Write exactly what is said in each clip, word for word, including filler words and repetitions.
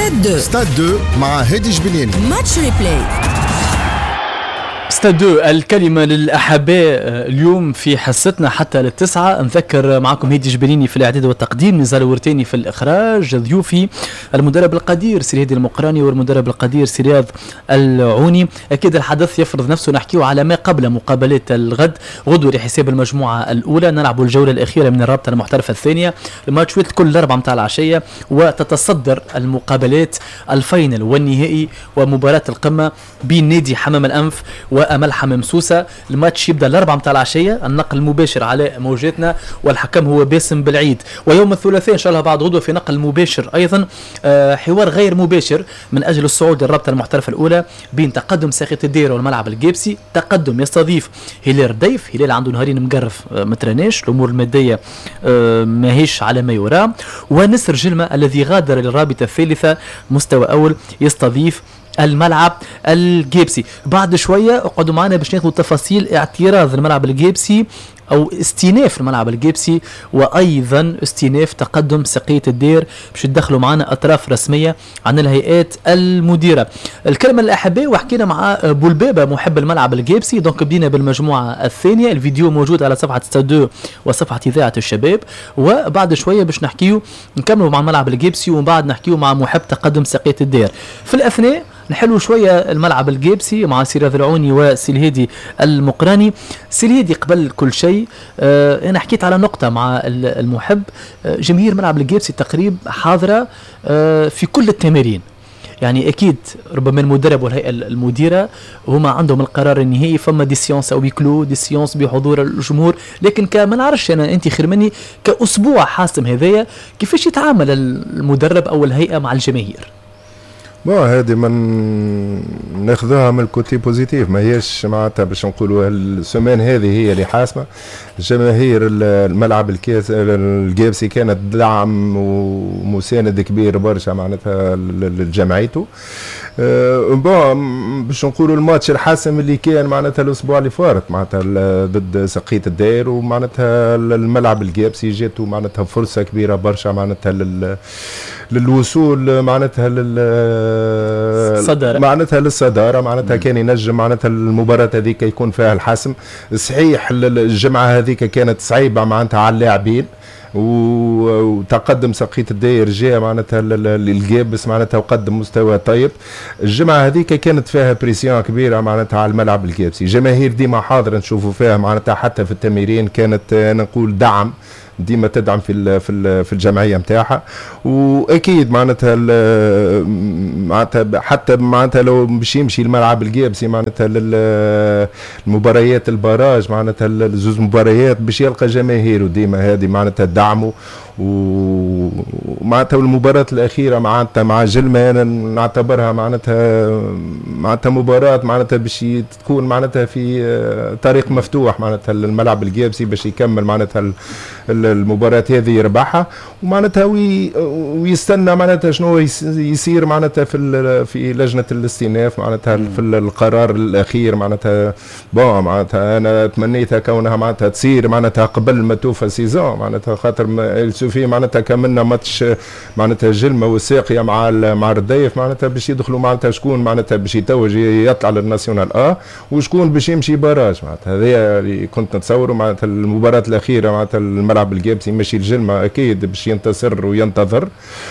ستاد دو ستاد دو مع هادي جبليني. ماتش ريبلاي. ستاد دو الكلمة للأحباء اليوم في حصتنا حتى للتسعة. نذكر معكم هيدي جبليني في الإعداد والتقديم، نزال ورتيني في الإخراج، ضيوفي المدرب القدير سي هادي المقراني والمدرب القدير سي رياض العوني. أكيد الحدث يفرض نفسه، نحكيه على ما قبل مقابلات الغد غدوة لحساب المجموعة الأولى. نلعب الجولة الأخيرة من الرابطة المحترفة الثانية، الماتش كل الأربعة متاع العشية، وتتصدر المقابلات الفاينل والنهائي ومباراة القمة بين نادي حمام الأنف وأمل حمام سوسة. الماتش يبدأ الأربعة متاع العشية، النقل مباشر على موجاتنا والحكم هو باسم بالعيد. ويوم الثلاثاء إن شاء الله بعد غدوة في نقل مباشر أيضا آه حوار غير مباشر من أجل الصعود للرابطة المحترفة الأولى بين تقدم ساقية الدير والملعب الجابسي. تقدم يستضيف هلال رديف، هلال عنده نهارين مقرف آه متراناش، الأمور المادية آه ماهيش على ما يرام. ونسر جلمة الذي غادر للرابطة الثالثة مستوى أول يستضيف الملعب الجيبسي. بعد شوية اقعدوا معنا باش ناخذ تفاصيل اعتراض الملعب الجيبسي او استئناف الملعب الجيبسي، وايضا استئناف تقدم سقية الدير، باش يدخلوا معنا اطراف رسمية عن الهيئات المديرة. الكلمة للاحباء، وحكينا مع بولبابة محب الملعب الجيبسي. دونك بدينا بالمجموعة الثانية، الفيديو موجود على صفحة ستاد دو وصفحة اذاعة الشباب. وبعد شوية باش نحكيو نكملوا مع الملعب الجيبسي، ومن بعد نحكيو مع محب تقدم سقية الدير. في الاثناء نحلوا شوية الملعب الجيبسي مع سي رياض العوني وسي الهادي المقراني. سي الهادي قبل كل شيء آه أنا حكيت على نقطة مع المحب. آه جماهير ملعب الجيبسي تقريبا حاضرة آه في كل التمارين، يعني أكيد ربما المدرب والهيئة المديرة هما عندهم القرار النهائي، فما دي سيونس أو بيكلو دي سيونس بحضور الجمهور. لكن كما نعرفش أنا أنت خير مني كأسبوع حاسم هذايا كيفاش يتعامل المدرب أو الهيئة مع الجماهير؟ ما هذه من ناخذها من الكوتي بوزيتيف، ما هيش معناتها باش نقولوا السمان هذه هي اللي حاسمه. جماهير الملعب الكاس الجابسي كانت دعم ومساند كبير برشا معناتها لجمعيته. أه بون باش نقولوا الماتش الحاسم اللي كان معناتها الاسبوع اللي فارت معناتها ضد سقية الدير، ومعناتها الملعب الجابسي جاته معناتها فرصه كبيره برشا معناتها لل للوصول معناتها لل معناتها للصداره معناتها. كان ينجم معناتها المباراه هذيك يكون فيها الحسم. صحيح الجمعه هذيك كانت صعيبه معناتها على اللاعبين، وتقدم سقية الداير جاء معناتها للجابس معناتها وقدم مستوى طيب. الجمعة هذيك كانت فيها بريسيون كبيرة معناتها على الملعب الجابسي، جماهير ديما حاضرة نشوفوا فيها معناتها حتى في التمرين كانت نقول دعم ديما تدعم في في الجمعيه نتاعها. واكيد معناتها معناتها حتى معناتها لو باش يمشي الملعب الجابسي معناتها للمباريات البراج معناتها الزوز مباريات باش يلقى جماهيره ديما هذه معناتها دعمه. ومعناتها المباراة الأخيرة معناتها مع جلمة أنا نعتبرها معناتها معناتها مباراة معناتها باش تكون معناتها في طريق مفتوح معناتها الملعب الجابسي باش يكمل معناتها المباراة هذه يربحها، ومعناتها وي ويستنى معناتها شنو يصير معناتها في في لجنة الاستئناف معناتها في القرار الأخير معناتها. بون معناتها أنا تمنيتها كونها معناتها تصير معناتها قبل ما توفى سيزون معناتها، خاطر في معناتها كملنا ماتش معناتها جلمة والساقية مع مع الرديف معناتها باش يدخلوا معناتها شكون معناتها باش يتوج يطلع للناسيونال اه وشكون باش يمشي باراج معناتها. هذا اللي كنت نتصوره معناتها المباراة الأخيرة معناتها الملعب الجابسي ماشي الجلمة أكيد باش ينتصر وينتظر،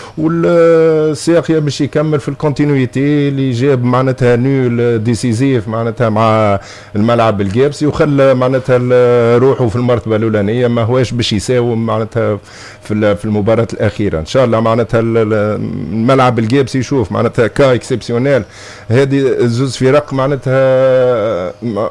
والساقية باش يكمل في الكونتينيويتي اللي جاب معناتها نول ديسيزيف معناتها مع الملعب الجابسي وخلى معناتها روحه في المرتبة الأولانية، ما هواش باش يساوم معناتها في في المباراة الأخيرة. إن شاء الله معناتها الملعب الجابسي يشوف معناتها كا اكسبسيونيل. هذه زوز فرق معناتها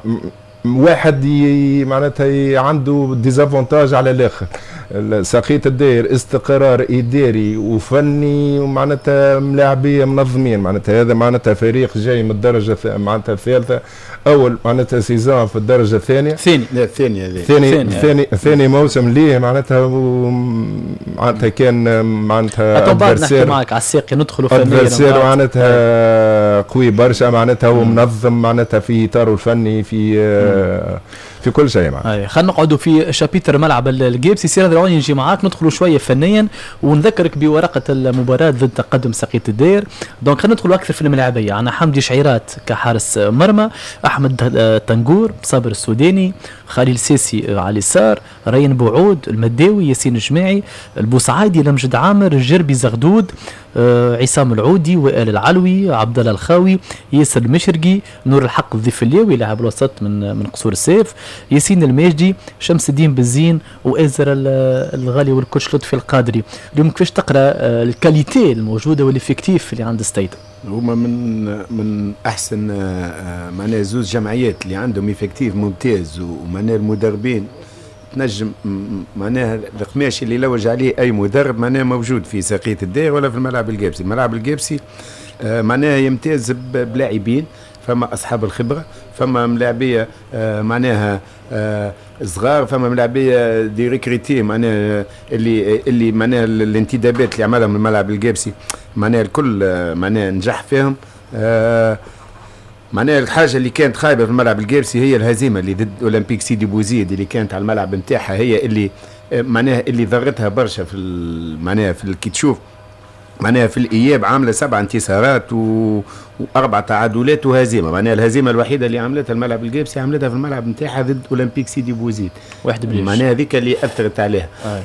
واحد معناتها عنده ديزافونتاج على الآخر. سقية الداير استقرار إداري وفني ومعناتها ملاعبية منظمين معناتها. هذا معناتها فريق جاي من الدرجة معناتها الثالثة، أول معناتها سيزون في الدرجة الثانية ثاني لا الثانية هذه ثاني ثاني ثاني موسم ليه معناتها معناتها كان معناتها أدفرسير معك على الساقي ندخلوا في أدفرسير معناتها قوي برشا معناتها ومنظم معناتها في إطاره الفني في في كل شيء معك. اي خلينا نقعدوا في شابيتر ملعب الجيبسي. سير هذا نجي معاك ندخلوا شويه فنيا ونذكرك بورقه المباراه ضد تقدم سقيط الدير. دونك خلينا ندخلوا اكثر في الملعبيه. عندنا حمدي شعيرات كحارس مرمى، احمد تنقور، صابر السوداني، خليل سيسي على اليسار، ريان بوعود، المداوي، ياسين الجماعي، البوسعايدي، لمجد عامر، الجربي زغدود، آه، عصام العودي، وائل العلوي، عبد الله الخاوي، ياسر المشرقي، نور الحق الضفليوي لاعب الوسط من من قصور السيف، ياسين الماجدي، شمس الدين بزين، وازر الغالي والكوتش لطفي القادري. اليوم كيفاش تقرا آه، الكاليتي الموجوده والافكتيف اللي عند ستيد؟ هما من من احسن معناها زوز جمعيات اللي عندهم افكتيف ممتاز، ومعناها المدربين تنجم معناها القماش اللي يلوج عليه اي مدرب معناها موجود في ساقية الدير ولا في الملعب الجابسي. الملعب الجابسي معناها يمتاز بلاعبين، فما اصحاب الخبره، فما ملاعبيه معناها صغار، فما ملاعبيه دي ريكريتي معناها اللي اللي معناها الانتدابات اللي عملهم الملعب الجابسي معناها الكل معناها نجح فيهم. معناها الحاجه اللي كانت خايبه في الملعب الجابسي هي الهزيمه اللي ضد اولمبيك سيدي بوزيد اللي كانت على الملعب نتاعها، هي اللي معناها اللي ضرتها برشا في معناها في كي تشوف معناها في الاياب عامله سبع انتصارات و... واربع تعادلات وهزيمه. معناها الهزيمه الوحيده اللي عملتها الملعب الجابسي عملتها في الملعب نتاعها ضد اولمبيك سيدي بوزيد واحد بليش. معناها هذيك اللي اثرت عليها آه.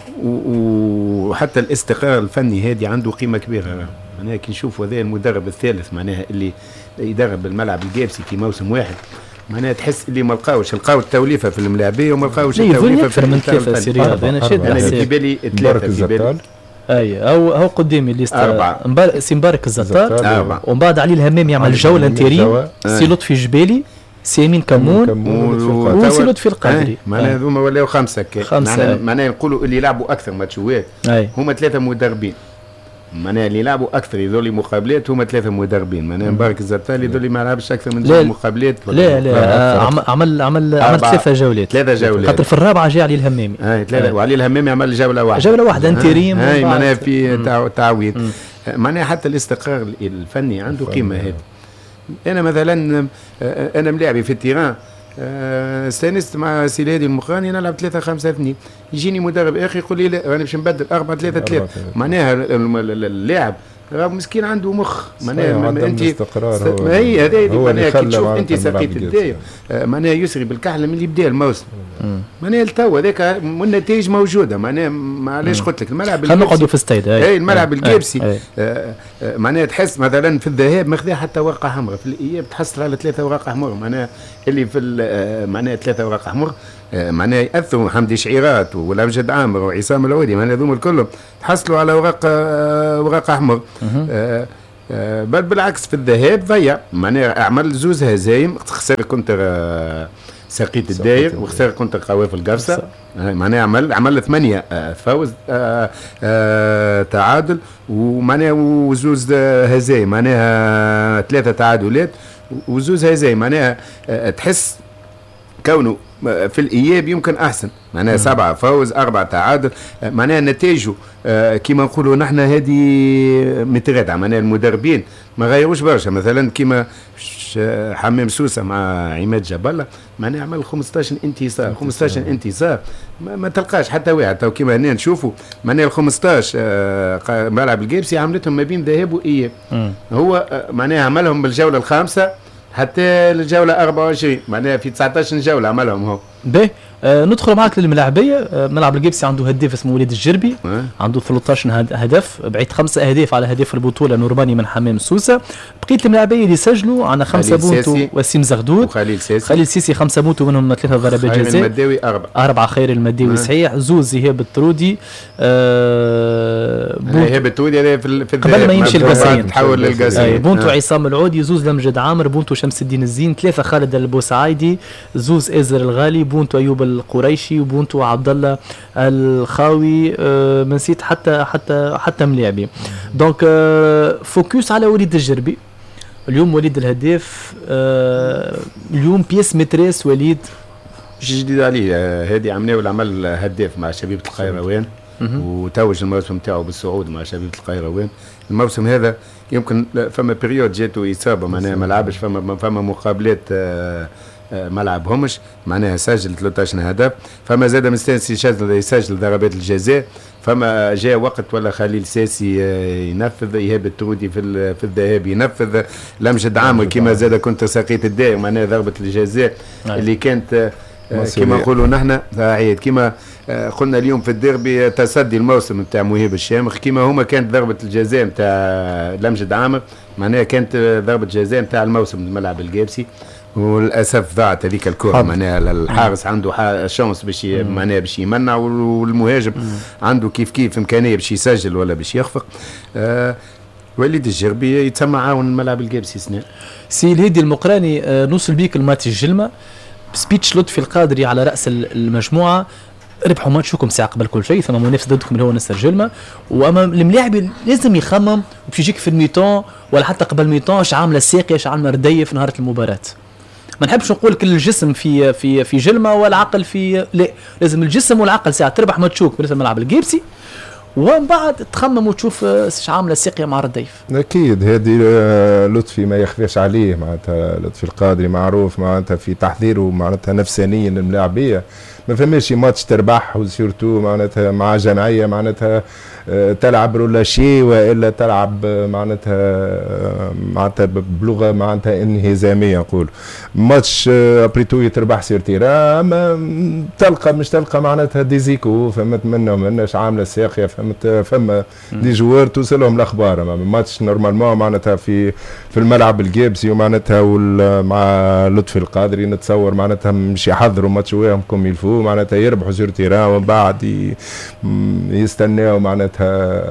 وحتى الاستقرار الفني هذه عنده قيمه كبيره. معناها كي نشوفوا هذا المدرب الثالث معناها اللي يدرب الملعب الجابسي في موسم واحد، معناها تحس اللي ما لقاوش لقاو التوليفه في الملاعبيه وما لقاوش التوليفه في من ثلاثه سيريات. انا شد انا في بالي ثلاثه في بالي اي هو هو قدامي اللي أربعة سي مبارك الزطار، ومن بعد علي الهمام يعمل جوله انتيريم، سي لطفي جبالي، سي يمين كمون وسي لطفي القادري. معناها هذوما ولاو خمسه خمسه معناها نقولوا اللي يلعبوا اكثر ماتشوات هما ثلاثه مدربين. معناها اللي يلعبوا اكثر يذولي مقابلات هما ثلاثه مدربين. معناها مبارك الزرتالي يذولي ما لعبش اكثر من ثلاث مقابلات. لا لا عمل عمل عمل عمل ثلاثه جولات ثلاثه جولات خاطر في الرابعه جاء علي الهمامي. اي ثلاثه وعلي الهمامي عمل جوله واحده جوله واحده انتريم. اي معناها في تعويض. معناها حتى الاستقرار الفني عنده قيمه هذه. انا مثلا انا ملاعبي في التيران استانست مع سي الهادي المقراني نلعب ثلاثة خمسة اثنين، يجيني مدرب اخر يقول لي لا انا باش نبدل أربعة ثلاثة ثلاثة. معناها اللاعب راه مسكين عنده مخ. معناها انت هي هذه معناها كي تشوف انت سقيت الداير معناها يسري بالكحله من اللي بدا الموسم. معناها التو هذاك والنتائج موجوده. معناها معليش قلت لك الملعب خلينا نقعدوا في ستيد. اي الملعب الجابسي معناها تحس مثلا في الذهاب ماخذها حتى ورقه حمراء، في الاياب تحصل على ثلاثه ورقه حمراء. معناها اللي في معناها ثلاثه ورقه حمراء معناها ياثروا حمدي شعيرات ولمجد عامر وعصام العودي معناها هذوما الكلهم تحصلوا على ورقه ورقه احمر. آه آه بل بالعكس في الذهاب ضيع. معناها اعمل زوز هزايم، خسر كونتر آه سقيت الداير وخسر كونتر قواف القرصه. آه معناها عمل عمل ثمانيه آه فوز آه آه تعادل ومعناها وزوز هزايم معناها ثلاثه تعادلات وزوز هزايم. معناها آه تحس كونه في الاياب يمكن احسن. معناها سبعه فوز اربعه تعادل. معناها نتائجه آه كما نقولوا نحن هذه متغادعه. معناها المدربين ما غيروش برشا. مثلا كما حمام سوسه مع عماد جبله معناها عمل خمسطاش انتصار خمسطاش انتصار ما, ما تلقاش حتى واحد. تو كما هنا نشوفوا معناها ال خمسطاش آه ملعب الجابسي عملتهم ما بين ذهاب واياب. هو آه معناها عملهم بالجوله الخامسه حتى الجوله أربعة وعشرين. معناها في تسعطاش جوله عملهم هو. باهي آه ندخل معك للملاعبيه. آه ملعب الجابسي عنده هداف اسمه وليد الجربي أه؟ عنده ثلاثطاش هدف، بعيد خمسه اهداف على هدف البطوله نورماني من حمام سوسه. بقيه الملاعبيه اللي سجلوا عندنا خمسه بونتو وسيم زغدود وخليل سيسي خليل سيسي خمسه بونتو منهم ثلاثه ضربات جزاء. خير المداوي اربعه اربعه خير المداوي أه؟ صحيح. زوز ايهاب الطرودي آه ايهاب الطرودي هذا في في قبل ما يمشي القاسين تحول للقاسين. بونتو أه؟ عصام العودي، زوز لمجد عامر، بونتو شمس الدين الزين، ثلاثه خالد البوسعايدي، زوز ازر الغالي، بونتو ايوب القريشي، وبونتو عبد الله الخاوي. أه ما نسيت حتى حتى حتى ملاعبي. دونك أه فوكس على وليد الجربي اليوم. وليد الهداف أه اليوم بيس متريس وليد جديد عليه. أه هادي عملناه العمل هداف مع شبيبه القيروان وتوج الموسم تاعو بالصعود مع شبيبه القيروان. الموسم هذا يمكن فما بريود جاتو اصابه معناها ما لعبش. فما فما مقابلات أه ملعبهمش معناها سجل ثلاثة عشر هدف. فما زاد مستانسي يسجل يسجل ضربات الجزاء. فما جاء وقت ولا خليل ساسي ينفذ، ايهاب الترودي في في الذهاب ينفذ، لمجد عامر كما زاد كنت سقيت الدائر معناها ضربه الجزاء اللي كانت كما نقولوا نحن عيد كما قلنا اليوم في الديربي تصدي الموسم نتاع مهيب الشامخ، كما هما كانت ضربه الجزاء نتاع لمجد عامر معناها كانت ضربه جزاء نتاع الموسم الملعب القابسي. وللاسف ضاعت هذيك الكره معناها الحارس عنده شانس باش معناها باش يمنع، والمهاجم عنده كيف كيف امكانيه باش يسجل ولا باش يخفق. آه وليد الجربي يتسمى عاون الملعب القابسي سنة. سي الهادي المقراني آه نوصل بيك الماتش الجلمه سبيتش لطفي القادري على راس المجموعه، ربحوا ماتشكم ساعه قبل كل شيء، ثم منافس ضدكم اللي هو نصر جلمه، واما الملاعب لازم يخمم وباش يجيك في الميتون ولا حتى قبل الميتون اش عامله الساقيه اش عامله رديه في نهار المباراه. ما نحبش نقول كل الجسم في في في جلمه والعقل في لا، لازم الجسم والعقل ساعه تربح ماتشوك في الملعب القابسي ومن بعد تخمم وتشوف ايش عامله الساقيه مع الرديف. اكيد هذه لطفي ما يخفيش عليه، معناتها لطفي القادري معروف معناتها في تحضيره معناتها نفسانيا الملاعبيه، ما فماش ماتش تربح وسيرتو معناتها مع جمعيه معناتها تلعب ولا شيء والا تلعب معناتها معناتها بلغه معناتها انهزاميه نقول ماتش ابريتو تربح سير تيرا، ما تلقى مش تلقى معناتها ديزيكو فهمت منه مناش عامله الساقيه فهمت فما دي جوار توصلهم الاخبار ماتش نورمالمون معناتها في في الملعب القابسي ومعناتها مع لطفي القادري نتصور معناتها مش يحضروا ماتش وياهم كوم يلفو معناتها يربحوا سير تيرا ومن بعد يستناو معناتها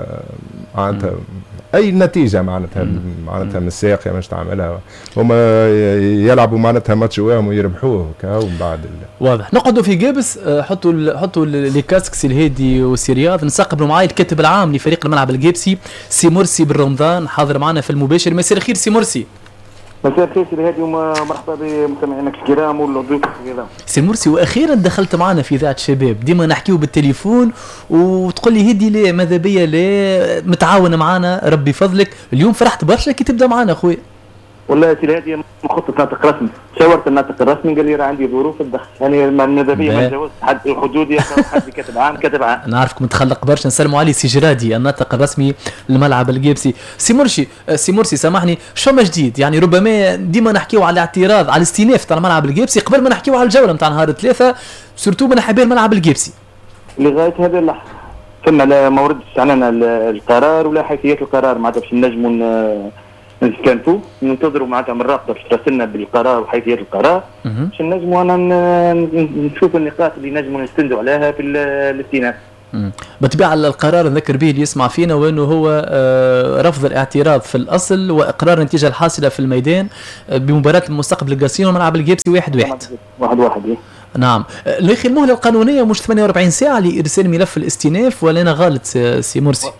معناتها اي نتيجه معناتها معناتها من الساقيه مش تعملها هما يلعبوا معناتها ماتش وياهم ويربحوه كهو من بعد واضح. نقعدوا في قابس حطوا حطوا لي كاسكس الهادي وسي رياض، نستقبلوا معايا الكاتب العام لفريق الملعب القابسي سي مرسي بن رمضان حاضر معنا في المباشر. مساء الخير سي مرسي. مساء الخير سي الهادي ومرحبا بمستمعينك الكرام والضيوف الكرام. سي مرسي واخيرا دخلت معنا في اذاعه الشباب، ديما نحكيو بالتليفون وتقول لي هدي ليه ماذا بيا ليه متعاونه معنا ربي فضلك، اليوم فرحت برشا كي تبدا معنا خويا. والله سي الهادي خطه ناطق رسمي، شاورت الناطق الرسمي قال لي راه عندي ظروف الدخل، يعني ماذا بيا ما نتجاوزش حد الحدود حد كاتب عام كاتب عام. نعرفك متخلق برشا، نسلموا علي سي جرادي الناطق الرسمي للملعب القابسي. سي مرشي سي مرسي سامحني شو ما جديد، يعني ربما ديما نحكيو على اعتراض على الاستئناف تاع الملعب القابسي قبل ما نحكيو على الجوله نتاع نهار ثلاثه سورتو من حبايب الملعب القابسي. لغايه هذه اللحظه ثم ما وردش علينا القرار ولا حيثيات القرار معناتها باش نجموا نستنفوا ننتظروا معناتها من الرابطه باش ترسلنا بالقرار وحيثيات القرار باش نجموا انا نشوف النقاط اللي نجموا نستندوا عليها في الاستئناف. بالطبيعه القرار نذكر به اللي يسمع فينا وانه هو رفض الاعتراض في الاصل واقرار النتيجه الحاصله في الميدان بمباراه المستقبل القاسيين وملعب القابسي واحد واحد. واحد واحد إيه؟ نعم. الاخي المهله القانونيه مش ثمانية وأربعين ساعه لارسال ملف الاستئناف ولا انا غلط سي مرسي؟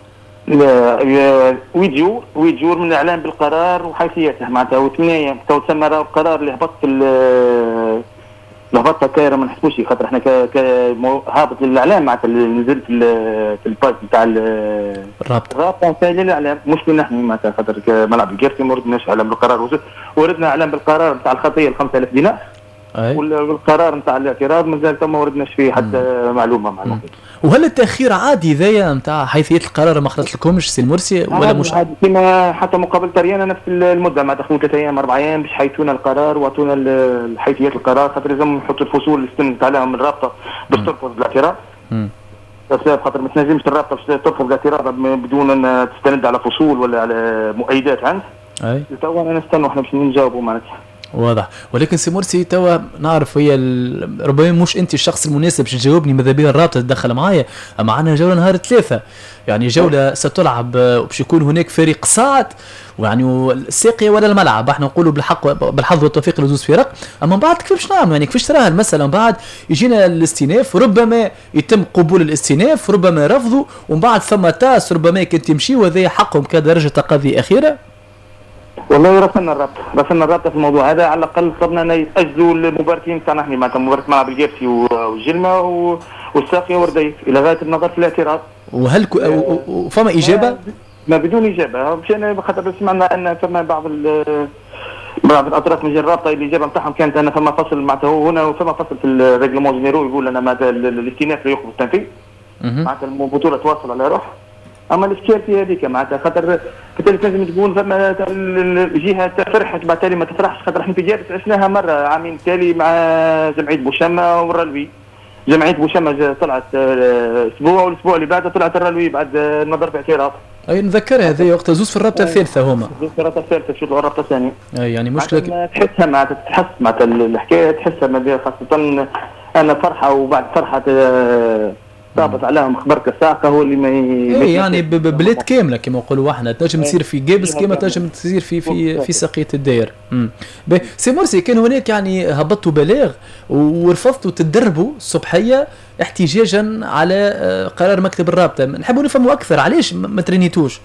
لا ويجور ويجور من الاعلام بالقرار وحيثياته معناتها وثمانية تو تسمى القرار اللي هبط في الهبطه كايره ما نحسبوش خاطر احنا هابط للاعلام معناتها اللي نزل في في البايب نتاع الرابطه الرابطه نتاع الاعلام مش كنا احنا معناتها خاطر ملعب القابسي ما وردناش اعلام بالقرار وردنا اعلام بالقرار نتاع الخطيه ال خمسة آلاف دينار والقرار نتاع الاعتراض مازال ما وردناش فيه حتى معلومه معلومه. وهل التاخير عادي ذايا نتاع حيثيات القرار ما خلت لكمش سي المرسي ولا مش عادي؟ كما حتى مقابل طريانا نفس المده مع دخلوا ثلاث ايام اربع ايام باش حيتونا القرار واعطونا حيثيات القرار خاطر لازم نحطوا الفصول اللي استلمت عليها من الرابطه باش ترفض الاعتراض. بس خاطر ما تنجمش الرابطه باش ترفض الاعتراض بدون ان تستند على فصول ولا على مؤيدات عندك. اي تو انا نستنوا احنا باش نجاوبوا معناتها. واضح. ولكن سي مرسي توا نعرف هي ربما مش انت الشخص المناسب باش تجاوبني ماذا بيا الرابطه تدخل معايا، اما عندنا جوله نهار ثلاثه يعني جوله ستلعب وباش يكون هناك فريق صاعد ويعني الساقيه ولا الملعب احنا نقولوا بالحق بالحظ والتوفيق لزوز فرق، اما من بعد كيفاش نعمل يعني كيفاش تراها المساله من بعد يجينا الاستئناف ربما يتم قبول الاستئناف ربما رفضه ومن بعد ثم تاس ربما كان تمشي وهذا حقهم كدرجه تقاضي اخيره. والله رسلنا الرابطه رسلنا الرابطه في الموضوع هذا على الاقل طلبنا ان يتاجلوا المباراتين تاعنا احنا معناتها مباراه ملعب القابسي والجلمه والساقيه ورديف الى غايه النظر في الاعتراض. وهل ك... فما اجابه؟ ما بدون اجابه مشينا خاطر سمعنا ان فما بعض بعض الاطراف من الرابطه اللي الاجابه نتاعهم كانت انا فما فصل معناتها هنا وفما فصل في الريغلومون جينيرو يقول انا معناتها الاستئناف لا يقبل التنفيذ معناتها البطوله تواصل على روح. اما الاشكال في هذيك معناتها خاطر بالتالي لازم تكون فما الجهه فرحت بعد تالي ما تفرحش خاطر احنا في جابس عشناها مره عامين تالي مع جمعيه بوشمه والرلوي. جمعيه بوشمه طلعت اسبوع والاسبوع اللي بعده طلعت الرلوي بعد النظر باعتراف. اي نذكرها هذه وقتها زوز في الرابطه الثالثه هما. زوز في الرابطه الثالثه شوف الرابطه الثانيه. اي يعني مشكله تحسها معناتها تحس معناتها الحكايه تحسها خاصه انا فرحه وبعد فرحه ثابت عليهم خبرك الساقه هو اللي ما اي يعني بلاد كامله كما نقولوا احنا تنجم تصير في جابس كما تنجم تصير في في في ساقيه الداير. سي مرسي كان هناك يعني هبطوا بلاغ ورفضتوا تدربوا الصبحيه احتجاجا على قرار مكتب الرابطه، نحبوا نفهموا اكثر علاش ما ترينيتوش؟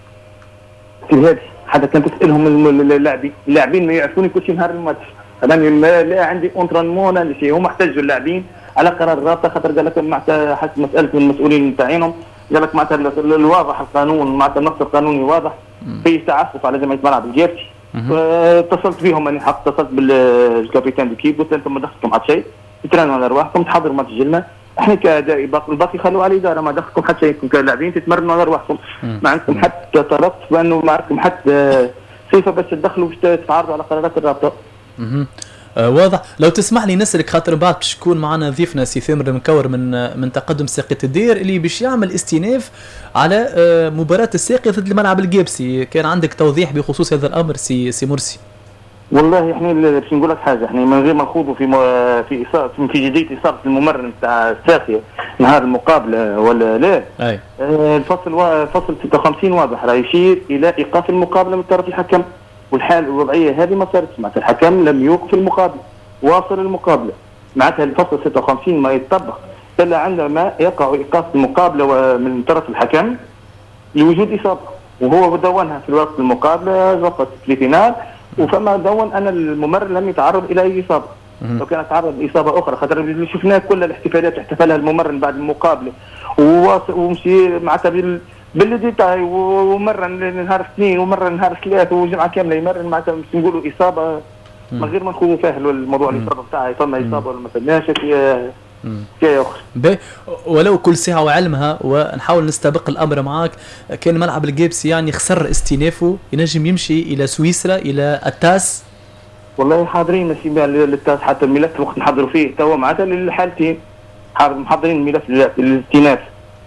في هذه حتى كان تسالهم اللاعبين، اللاعبين ما يعرفوني كل شيء نهار الماتش، انا لا عندي اونترينمون ولا شيء، هم احتجوا اللاعبين على قرار الرابطه خاطر قال لك معناتها حسب مساله المسؤولين نتاعينهم قال لك معناتها الواضح القانون معناتها النص القانوني واضح في تعسف على جمعيه ملعب الجابسي. اتصلت بهم اني حق اتصلت بالكابيتان ديكيب قلت انتم ما دخلتكم حتى شيء تترانوا على ارواحكم تحضروا ماتش الجلمه احنا كاداء الباقي خلوا على الاداره ما دخلكم حتى شيء كلاعبين تتمرنوا على ارواحكم ما عندكم حتى طرف وانه ما عندكم حتى صفه بس تدخلوا باش تتعارضوا على قرارات الرابطه. آه واضح. لو تسمح لي نسألك خاطر بعد باش يكون معنا ضيفنا سي ثامر المكور من من تقدم ساقية الدير اللي باش يعمل استئناف على آه مباراة الساقية ضد الملعب الجابسي، كان عندك توضيح بخصوص هذا الامر سي سي مرسي؟ والله احنا باش نقول لك حاجه، احنا من غير ما نخوضوا في في إصابة في جديه اصابه الممرن نتاع الساقية نهار المقابله ولا لا. اي آه الفصل فصل ستة وخمسين واضح راه يشير الى ايقاف المقابله من طرف الحكم، والحال الوضعيه هذه ما صارتش، معناتها الحكم لم يوقف المقابله واصل المقابله، معناتها الفصل ستة وخمسين ما يتطبق الا عندما يقع ايقاف المقابله من طرف الحكم لوجود اصابه، وهو دونها في الوقت المقابله وقت الثلاثينات وفما دون ان الممرر لم يتعرض الى اي اصابه. لو كان تعرض لاصابه اخرى خاطر اللي شفناه كل الاحتفالات احتفلها الممرر بعد المقابله ومشي معناتها بالديتاي ومره نهار اثنين ومره نهار ثلاث وجمعه كامله يمرن معناتها باش نقولوا اصابه من غير ما نخوضوا فيها الموضوع الاصابه بتاعها فما اصابه ولا ما فماش في حكايه اخرى. ولو كل ساعه وعلمها ونحاول نستبق الامر معك، كان ملعب الجابسي يعني خسر استئنافه ينجم يمشي الى سويسرا الى التاس. والله حاضرين ماشي للتاس حتى الملف وقت نحضروا فيه توا معناتها للحالتين محضرين الملف للاستئناف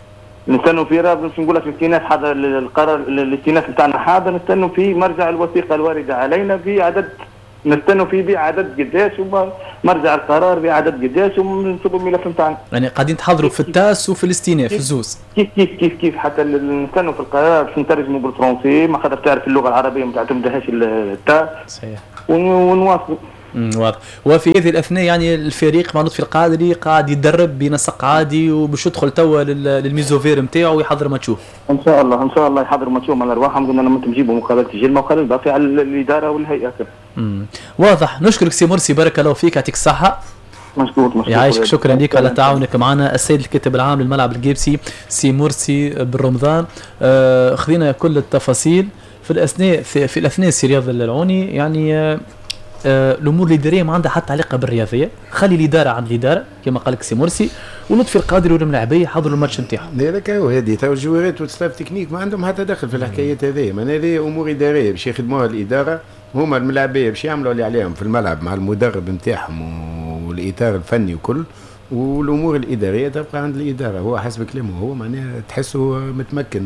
نستنوا فيه راه باش نقول لك الاستئناف حاضر القرار الاستئناف نتاعنا حاضر نستنوا فيه مرجع الوثيقه الوارده علينا بعدد نستنوا فيه بعدد قداش ومرجع القرار بعدد قداش ونصبوا الملف نتاعنا. يعني قاعدين تحضروا في التاس وفي الاستئناف الزوز. كيف كيف كيف كيف حتى نستنوا في القرار باش نترجموا بالفرنسي ما خاطر تعرف اللغه العربيه ما تعتمدهاش التاس. صحيح. ونواصلوا. واضح. وفي هذه الاثناء يعني الفريق مع لطفي القادري قاعد يتدرب بنسق عادي وباش يدخل توا للميزوفير نتاعو ويحضر ماتشوه. ان شاء الله ان شاء الله يحضر ماتشوه مع ارواحهم قلنا لما نجيبوا مقابله الجلمه وخلي الباقي على الاداره والهيئه. امم واضح. نشكرك سي مرسي بارك الله فيك يعطيك الصحه. مشكور مشكور يعيشك شكرا لك على تعاونك معنا السيد الكاتب العام للملعب الجابسي سي مرسي بالرمضان. آه خذينا كل التفاصيل في الاثناء في, في الاثناء سي رياض العوني يعني آه آه الامور الاداريه ما عندها حتى علاقه بالرياضيه، خلي الاداره عند الاداره كما قال لك سي مرسي، ولطفي القادري والملاعبيه حضروا الماتش نتاعهم. هذاك هو هذه تو الجوارات والستاف تكنيك ما عندهم حتى دخل في الحكايات هذه، من هذه امور اداريه باش يخدموها الاداره، هما الملاعبيه باش يعملوا اللي عليهم في الملعب مع المدرب نتاعهم والاطار الفني وكل، والامور الاداريه تبقى عند الاداره. هو حسب كلامه هو معناها تحسه متمكن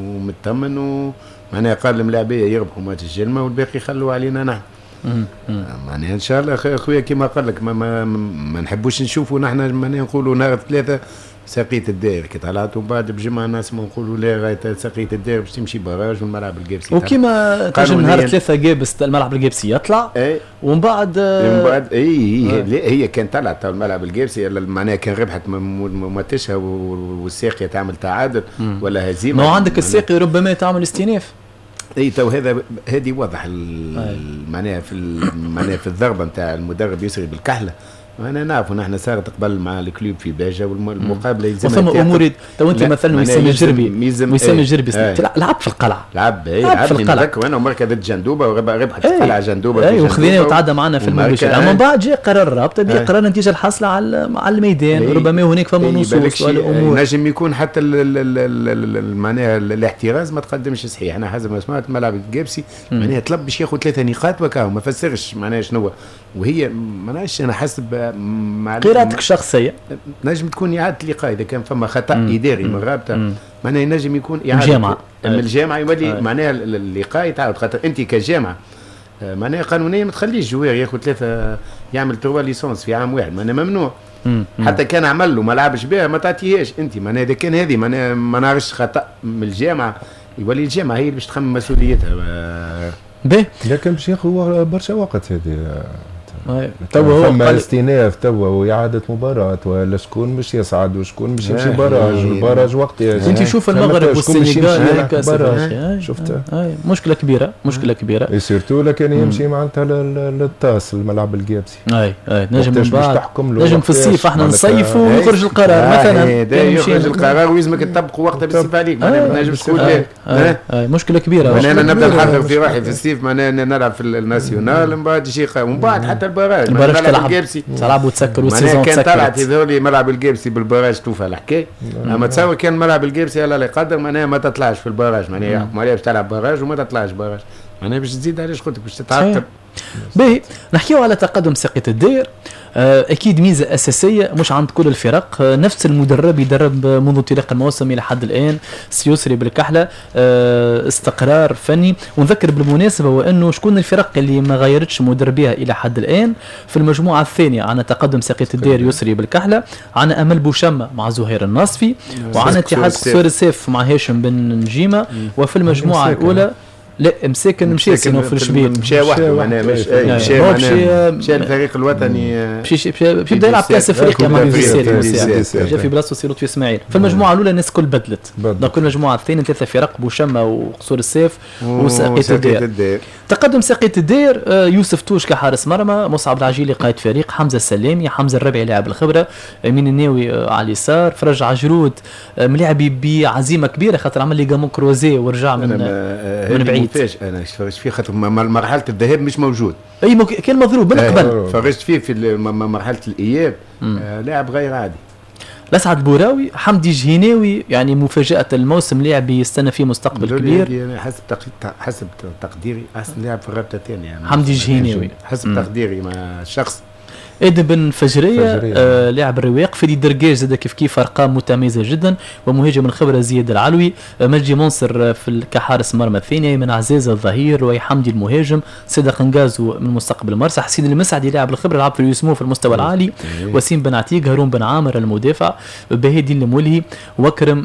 ومطمن ومعناها قال الملاعبيه يربحوا ماتش الجلمه والباقي خلوا علينا نحن. معناها ان شاء الله اخويا كما قال لك ما, ما, ما نحبوش نشوفوا نحن معناها نقولوا نهار ثلاثه ساقية الدائر كي طلعت وبعد بجمعة ناس ما نقولوا لا غاية ساقية الدائر باش تمشي براج والملعب الجابسي. وكيما تنجم نهار ثلاثة جابس الملعب الجابسي يطلع اي ومن بعد من بعد اي هي, آه. هي كانت طلعت الملعب الجابسي معناها كان ربحت مماتشها والساقية تعمل تعادل ولا هزيمة. ما عندك الساقية ربما تعمل استئناف. اي تو هذا هذه واضح معناها في معناها في الضربه نتاع المدرب يسري بالكحله انا نعرف نحن صارت قبل مع الكلوب في باجا والمقابله يلزم ثم امور تو انت مثلا وسام الجربي وسام الجربي لعب في القلعه لعب لعب في القلعه نذكر انا مركز جندوبه وربحت القلعه جندوبه اي وخذينا وتعدى معنا في المباشر من بعد جاء قرار الرابطه بقرار نتيجه الحاصله على على الميدان ربما هناك فما نصوص ولا امور نجم يكون حتى معناها الاحتراز ما تقدمش صحيح. انا حسب ما سمعت ملعب الجابسي معناها طلب باش ياخذ ثلاثه نقاط وكاو ما فسرش معناها شنو وهي ما نعرفش انا حسب قراءتك الشخصيه نجم تكون اعاده اللقاء اذا كان فما خطا اداري من الرابطه معناها ينجم يكون اعاده الجامعه من الجامعه يولي معناها اللقاء يتعاود خاطر انت كجامعه معناها قانونيا ما تخليش جوار ياخذ ثلاثه يعمل تروا ليسونس في عام واحد معناها ممنوع. مم. حتى كان عمل له ما لعبش بها ما تعطيهاش انت معناها اذا كان هذه معناها ما نعرفش خطا من الجامعه يولي الجامعه هي اللي باش تخمم مسؤوليتها. باهي لكن باش ياخذ برشا وقت هذه توا هو فما استئناف توا واعاده مباراه ولا شكون باش يصعد وشكون باش يمشي براج البراج وقت انت شوف المغرب والسنغال شفت مشكله كبيره مشكله كبيره سيرتو لكن يمشي معناتها للطاس الملعب الجابسي اي اي نجم من بعد نجم في الصيف احنا نصيفوا ويخرج القرار مثلا يخرج القرار ويلزمك تطبقوا وقتها بالصيف عليك معناها نجم تقول لا مشكله كبيره انا نبدا نحضر في روحي في الصيف معناها نلعب في الناسيونال من بعد شي ومن بعد حتى البراج البراج تلعب تلعب وتسكر والسيزون تسكر كان طلعت هذولي ملعب الجابسي بالبراج توفى الحكايه اما تصور كان ملعب الجابسي على لا يقدر معناها ما تطلعش في البراج معناها يحكم عليها باش تلعب براج وما تطلعش براج معناها باش تزيد علاش قلت باش تتعقب. باهي نحكيو على تقدم ساقية الدير اكيد ميزه اساسيه مش عند كل الفرق نفس المدرب يدرب منذ انطلاق الموسم الى حد الان سيسري بالكحله استقرار فني. ونذكر بالمناسبه وانه شكون الفرق اللي ما غيرتش مدربيها الى حد الان في المجموعه الثانيه عنا تقدم ساقية الدير يسري بالكحله عنا امل بوشمه مع زهير النصفي وعنا اتحاد قصور السيف مع هاشم بن نجيمه وفي المجموعه الاولى لا مساكن مشى سينو في الشبيل مشى وحده معناها مشى مشى مشى الفريق الوطني مشى مشى بدا يلعب كاس افريقيا مع الجزائر جا في بلاصه سي لطفي اسماعيل. في المجموعه الاولى الناس الكل بدلت دونك المجموعه الثانيه ثلاثه فرق بوشمه وقصور السيف وساقية الدير. تقدم ساقية الدير يوسف توش كحارس مرمى مصعب العجيلي قائد فريق حمزه السلامي حمزه الربعي لاعب الخبره امين الناوي على اليسار فرج عجرود ملاعب بعزيمه كبيره خاطر عمل لي جامون كروزي ورجع من من بعيد فاش انا فرجت فيه خاطر مرحله الذهاب مش موجود اي مك... كان مضروب من قبل فرجت فيه في مرحله الاياب آه لاعب غير عادي. لسعد بوراوي حمدي جهيناوي يعني مفاجاه الموسم لاعب يستنى فيه مستقبل كبير حسب تق... حسب تقديري احسن لاعب في الرابطه الثانيه يعني حمدي جهيناوي حسب مم. تقديري مع الشخص. ادم بن فجريه, فجرية. آه لاعب الرواق فريد درجاج زاد كيف كيف ارقام متميزه جدا ومهاجم الخبره زياد العلوي آه مجدي منصر في كحارس مرمى الثاني من عزازه الظهير وي حمدي المهاجم صدق نقازو من مستقبل مرسى حسين المسعدي لاعب الخبره لعب في اليوسمو في المستوى العالي وسيم بن عتيق هارون بن عامر المدافع بهادي المولهي وكرم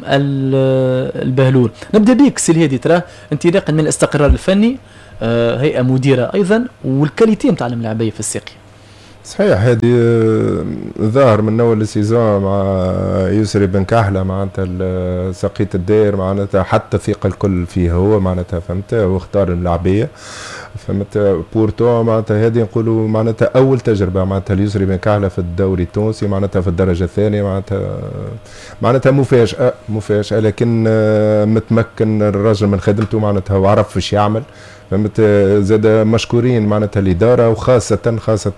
البهلول. نبدا بيك سي الهادي تراه انطلاقا من الاستقرار الفني آه هيئه مديره ايضا والكاليتي نتاع الملاعبيه في الساقيه. صحيح هذه ظاهر من اول السيزون مع يسري بن كحله معناتها ساقية الدير معناتها حتى الثقه الكل فيه هو معناتها فهمت واختار الملاعبيه فهمت بورتو معناتها هذه نقولوا معناتها اول تجربه معناتها اليسري بن كحله في الدوري التونسي معناتها في الدرجه الثانيه معناتها معناتها مفاجاه مفاجاه لكن متمكن الرجل من خدمته معناتها وعرف ايش يعمل فهمت زاد مشكورين معناتها الاداره وخاصه خاصه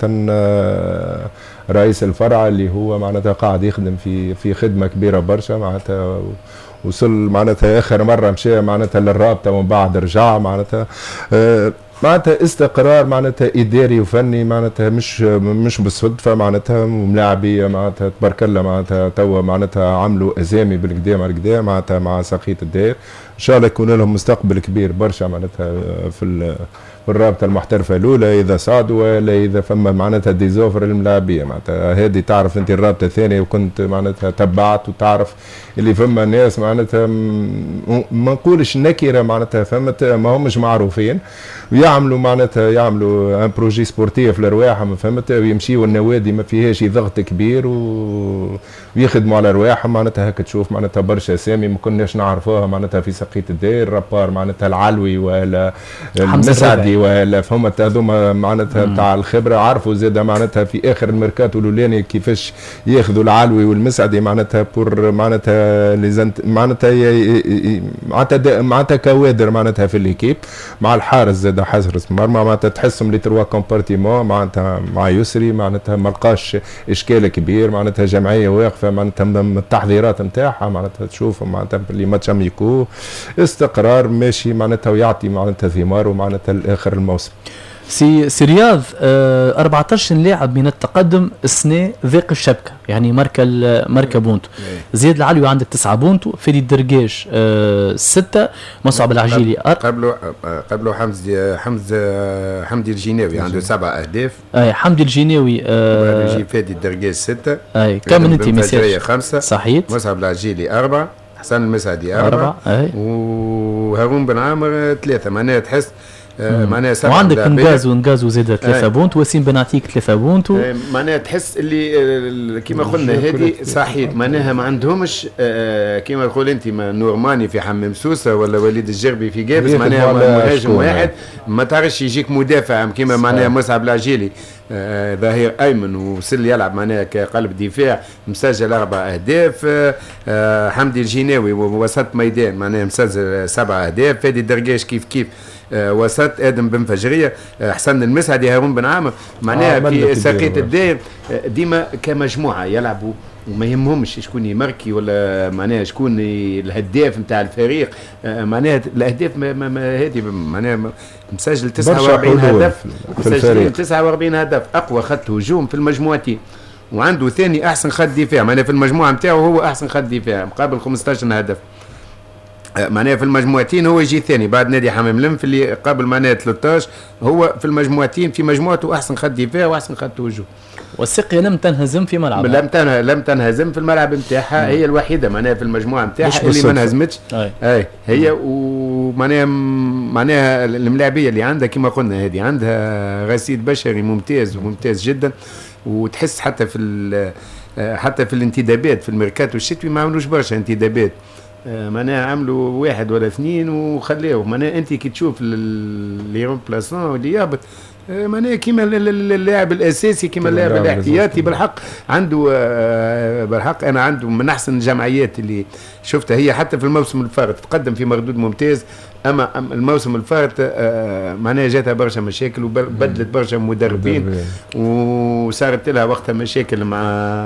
رئيس الفرع اللي هو معناتها قاعد يخدم في في خدمه كبيره برشا معناتها وصل معناتها اخر مره مشى معناتها للرابطه ومن بعد رجع معناتها معناتها استقرار معناتها اداري وفني معناتها مش مش بالصدفه معناتها وملاعبيه معناتها تبارك الله معناتها توا معناتها عملوا اسامي بالقدام على القدام معناتها مع ساقية الدير ان شاء الله يكون لهم مستقبل كبير برشا معناتها في في الرابطه المحترفه الاولى اذا صعدوا ولا اذا فما معناتها ديزوفر الملاعبيه معناتها هذه تعرف انت الرابطه الثانيه وكنت معناتها تبعت وتعرف اللي فما ناس معناتها ما نقولش نكره معناتها فهمت ما همش معروفين ويعملوا معناتها يعملوا ان بروجي سبورتيف لرواحهم فهمت ويمشيوا النوادي ما فيهاش ضغط كبير و... ويخدموا على رواحهم معناتها هكا تشوف معناتها برشا اسامي ما كناش نعرفوها معناتها في ساقية ساقية الدير رابار معناتها العلوي ولا المسعدي ولا فهم هذوما معناتها بتاع الخبره عرفوا زاد معناتها في اخر الميركاتو الاولاني كيفاش ياخذوا العلوي والمسعدي معناتها بور معناتها ليزنت معناتها معناتها معناتها كوادر معناتها في الليكيب مع الحارس زاد حارس مرمى معناتها تحسهم لي تروا كومبارتيمون معناتها مع يسري معناتها ما لقاش اشكال كبير معناتها جمعيه واقفه معناتها من التحضيرات نتاعها معناتها تشوف معناتها اللي ماتش اميكو استقرار ماشي معناتها ويعطي معناتها ثمار ومعناتها لاخر الموسم. سي سي رياض آه أربعطاش لاعب من التقدم السنه ذاق الشبكه يعني ماركه ماركه بونتو زياد العلوي عندك تسعة بونتو فيدي الدرقاش آه ستة مصعب العجيلي قبله قبله حمزه حمزه حمدي الجناوي عنده سبعة اهداف اي حمدي الجناوي آه يجي فادي الدرقاش ستة اي كم انت مثال خمسة صحيح مصعب العجيلي أربعة حسن المسعدي أربعة أربعة وهارون بن عامر ثلاثة معناها تحس معناها سبعة وعندك انجازو انجازو زاد ثلاثة بونت وسيم بنعطيك ثلاثة بونت معناها تحس اللي كيما قلنا هذه صحيح معناها ما عندهمش كيما تقول انت نورماني في حمام سوسه ولا وليد الجربي في جابس معناها مهاجم واحد ما تعرفش يجيك مدافع كيما معناها مصعب العجيلي ظهير ايمن وسل يلعب معناها كقلب دفاع مسجل اربع اهداف حمدي الجناوي وسط ميدان معناها مسجل سبع اهداف فادي الدرقاش كيف كيف وسط ادم بن فجريه حسن المسعدي هارون بن عامر معناها آه في ساقية الدير ديما كمجموعه يلعبوا وما يهمهمش شكون يماركي ولا معناها شكون الهداف نتاع الفريق معناها الاهداف هذه معناها مسجل تسعة وأربعين هدف مسجل تسعة وأربعين هدف اقوى خط هجوم في المجموعتين وعنده ثاني احسن خط دفاع معناها في المجموعه نتاعو هو احسن خط دفاع مقابل خمسطاش هدف معناها في المجموعتين هو يجي ثاني بعد نادي حمام لم في اللي قبل معناها ثلاثة عشر هو في المجموعتين في مجموعته احسن خط دفاع واحسن خط هجوم والسقيا لم تنهزم في ملعبها لم تنه لم تنهزم في الملعب نتاعها هي الوحيده معناها في المجموعه نتاعها اللي ما انهزمتش اي هي ومعناها معناها الملاعبيه اللي عندها كما قلنا هذه عندها رصيد بشري ممتاز وممتاز جدا وتحس حتى في حتى في الانتدابات في الميركاتو الشتوي ما عملوش برشا انتدابات معناها عملوا واحد ولا اثنين وخليوه معناها انت كي تشوف اللي رومبلاسون واللي يهبط معناها كيما اللاعب الاساسي كيما اللاعب الاحتياطي بالحق عنده بالحق انا عنده من احسن الجمعيات اللي شفتها هي حتى في الموسم الفارط تقدم في مردود ممتاز اما الموسم الفارط معناها جاتها برشا مشاكل وبدلت برشا مدربين وصارت لها وقتها مشاكل مع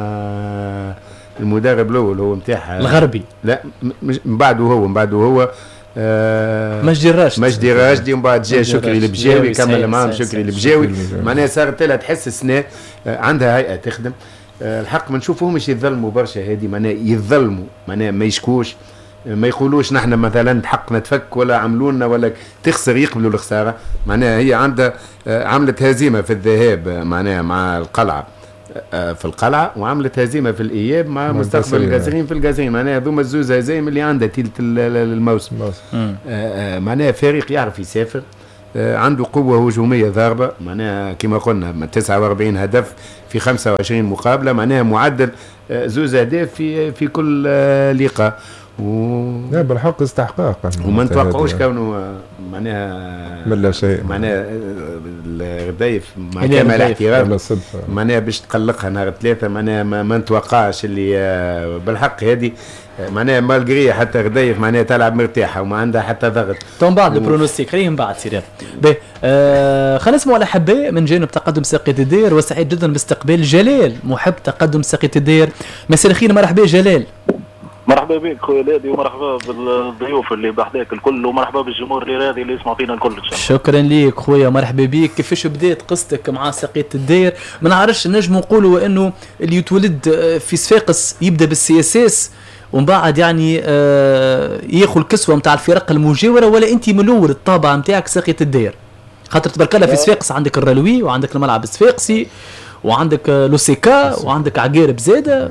المدرب الاول هو نتاعها الغربي لا من بعده هو من بعده هو آه مجدي الراشدي مجدي الراشدي ومن بعد جا شكري البجاوي كمل معاهم شكري البجاوي معناها صارت لها تحس السنه آه عندها هيئه تخدم آه الحق ما نشوفوهمش يتظلموا برشا هذه معناها يتظلموا معناها ما يشكوش ما يقولوش نحن مثلا حقنا تفك ولا عملونا ولا تخسر يقبلوا الخساره معناها هي عندها آه عملت هزيمه في الذهاب معناها مع القلعه في القلعه وعملت هزيمه في الاياب مع مستقبل الجزائريين في الجزائر معناها هذوما الزوز هزايم اللي عندها تيلة الموسم معناها فريق يعرف يسافر عنده قوه هجوميه ضاربه معناها كما قلنا تسعة وأربعين هدف في خمسة وعشرين مقابله معناها معدل زوز اهداف في في كل لقاء و... لا بالحق استحقاق وما نتوقعوش كونه معناها من لا شيء معناها الغدايف مع كامل احترام معناها باش تقلقها نهار ثلاثة معناها ما, ما نتوقعش اللي بالحق هذه معناها مالغري حتى غدايف معناها تلعب مرتاحه وما عندها حتى ضغط تم بعد و... البرونوستيك خلينا من بعد سيران باهي آه خلينا نسمعوا الاحباء من جانب تقدم ساقية الدير وسعيد جدا باستقبال جلال محب تقدم ساقية الدير مساء الخير مرحبا جلال مرحبا بك خويا لادي ومرحبا بالضيوف اللي بحذاك الكل ومرحبا بالجمهور الرياضي اللي يسمع فينا الكل ان شاء الله. شكرا ليك خويا مرحبا بك. كيفاش بدات قصتك مع ساقية الدير؟ ما نعرفش نجموا نقولوا انه اللي يتولد في صفاقس يبدا بالسي اس اس ومن بعد يعني آه ياخذ الكسوه نتاع الفرق المجاوره ولا انت من الاول الطابع نتاعك ساقية الدير؟ خاطر تبارك الله في صفاقس عندك الرلوي وعندك الملعب الصفاقسي وعندك لوسيكا وعندك عقارب زاده.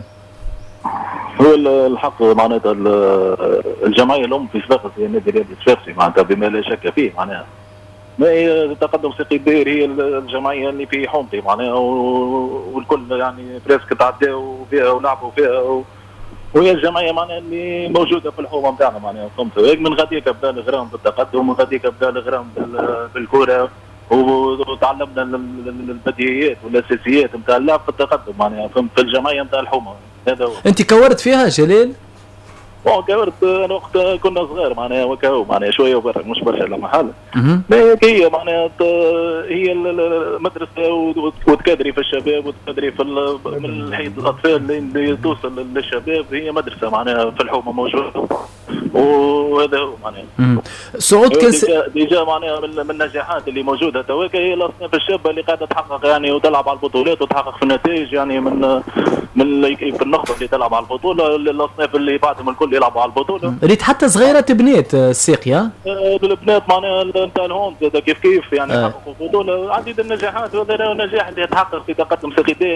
هو الحق معناتها الجمعيه الام في صفاقس هي النادي الرياضي الصفاقسي معناتها بما لا شك فيه معناها. ما هي تقدم ساقية الدير هي الجمعيه اللي في حومتي معناها والكل يعني بريسك تعداوا فيها ولعبوا فيها وهي الجمعيه معناها اللي موجوده في الحومه نتاعنا معناها فهمت هيك من غاديك بدا الغرام بالتقدم ومن غاديك بدا الغرام بالكره وتعلمنا البديهيات والاساسيات نتاع اللعب في التقدم معناها فهمت في الجمعيه نتاع الحومه هذا هو. انت كورت فيها جلال؟ اه كورت انا وقت كنا صغار معناها وكاو معناها شويه وبرا مش برشا لا محل ما هي معناها هي المدرسه وتكادري في الشباب وتكادري في من حيث الاطفال اللي توصل للشباب هي مدرسه معناها في الحومه موجوده وهذا هو معناها. سعود كان ديجا معناها من النجاحات اللي موجوده تويكا هي الاصناف الشابه اللي قاعده تحقق يعني وتلعب على البطولات وتحقق في النتائج يعني من من في النخبه اللي تلعب على البطوله الاصناف اللي بعدهم الكل يلعبوا على البطوله. ريت حتى صغيره بنات الساقيه البنات معناها نتاع الهوند هذا كيف كيف يعني آه. حققوا بطوله عديد النجاحات وهذا النجاح اللي يتحقق في تقدم ساقيدير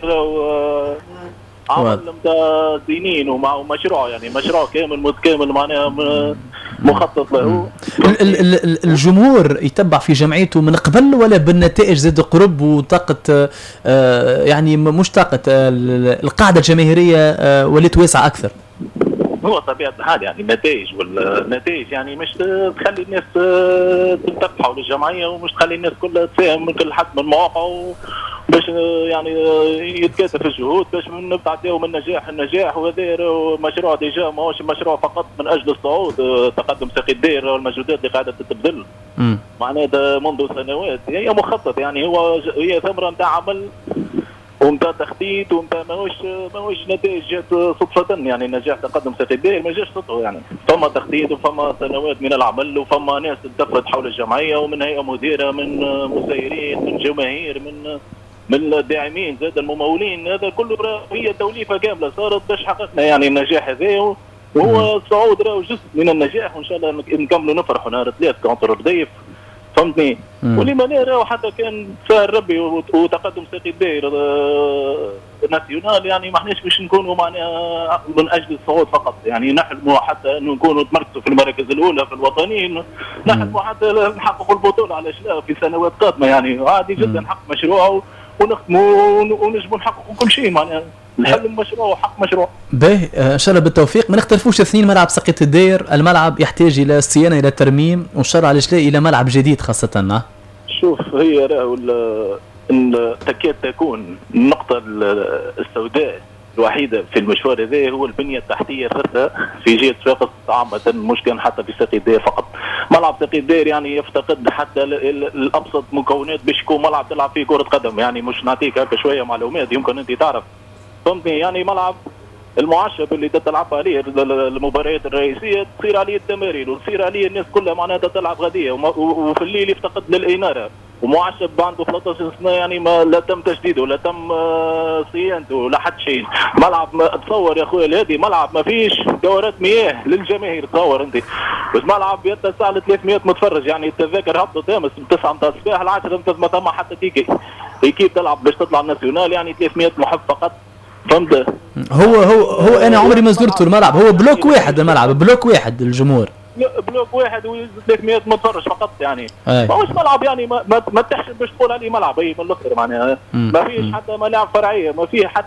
عمل نتاع سنين ومع مشروع يعني مشروع كامل متكامل معناها مخطط له. الجمهور يتبع في جمعيته من قبل ولا بالنتائج زاد قرب وطاقه آه يعني مش طاقه آه القاعده الجماهيريه آه ولات واسعه اكثر؟ هو طبيعه الحال يعني النتائج والنتائج يعني مش تخلي الناس تلتف حول الجمعيه ومش تخلي الناس كلها تساهم من كل حد من مواقعه باش يعني يتكاتف الجهود باش نبعدوا من نجاح النجاح وهذا مشروع ديجا ماهوش مشروع فقط من اجل الصعود تقدم ساقيدير والمجهودات اللي قاعده تتبذل معناتها منذ سنوات هي مخطط يعني هو هي ثمره نتاع عمل ومتى تخطيط ومتى ماهوش ماهوش نتائج جات صدفة يعني نجاح تقدم ساقيدير ما جاش صدفة يعني فما تخطيط وفما سنوات من العمل وفما ناس التفت حول الجمعية ومن هيئة مديرة من مسيرين من جماهير من من الداعمين زاد الممولين هذا كله هي توليفة كاملة صارت باش حققنا يعني النجاح هذا وهو الصعود راهو جزء من النجاح وان شاء الله نكملوا نفرحوا نهار ثلاث كونتر الرديف فهمتني ولما نرى حتى كان سهل ربي وتقدم ساقيدير ناسيونال يعني ما احناش باش نكونوا معناها من اجل الصعود فقط يعني نحلموا حتى انه نكونوا نتمركزوا في المراكز الاولى في الوطنيين نحلموا حتى نحققوا البطوله على لا في سنوات قادمه يعني عادي جدا نحقق مشروع ونخدموا ونجموا نحققوا كل شيء معناها الحلم مشروع وحق مشروع. باهي ان شاء الله بالتوفيق ما نختلفوش اثنين ملعب ساقية الدير الملعب يحتاج الى صيانه الى ترميم وان شاء الله على الجلاء الى ملعب جديد خاصه. شوف هي راهو تكاد تكون النقطه السوداء الوحيده في المشوار هذا هو البنيه التحتيه الرثه في جهه صفاقس عامه مش كان حتى في ساقية الدير فقط. ملعب ساقية الدير يعني يفتقد حتى الابسط مكونات باش يكون ملعب تلعب فيه كره قدم يعني مش نعطيك هكا شويه معلومات يمكن انت تعرف فهمتني يعني ملعب المعشب اللي تلعب عليه المباريات الرئيسيه تصير عليه التمارين وتصير عليه الناس كلها معناتها تلعب غديه وفي الليل يفتقد للاناره ومعشب عنده ثلاثة عشر سنه يعني ما لا تم تجديده ولا تم صيانته لا حد شيء. ملعب تصور يا اخويا الهادي ملعب ما فيش دورات مياه للجماهير تصور انت بس ملعب يتسع ل ثلاثمئة متفرج يعني التذاكر هبطت امس من تسعة نتاع الصباح ل عشرة ما ثم حتى تيكي ايكيب تلعب باش تطلع الناسيونال يعني ثلاثمئة محب فقط فهمت. هو هو هو انا عمري ما زرته الملعب هو بلوك واحد الملعب بلوك واحد الجمهور بلوك واحد و300 متفرج فقط يعني ماهوش ملعب يعني ما ما, ما تحسب باش تقول عليه ملعب اي من الاخر معناها ما فيش حتى ملاعب فرعيه ما فيه حتى